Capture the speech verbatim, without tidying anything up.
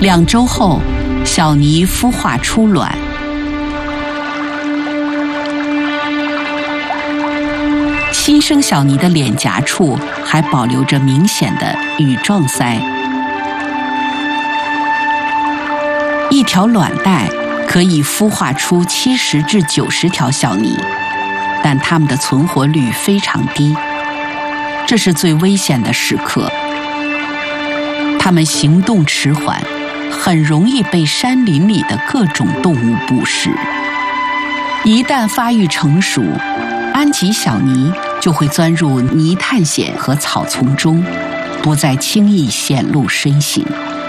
两周后，小尼孵化出卵。新生小尼的脸颊处还保留着明显的羽状鳃。一条卵袋可以孵化出七十至九十条小尼，但它们的存活率非常低。这是最危险的时刻。它们行动迟缓，很容易被山林里的各种动物捕食。一旦发育成熟，安吉小尼就会钻入泥炭藓和草丛中，不再轻易显露身形。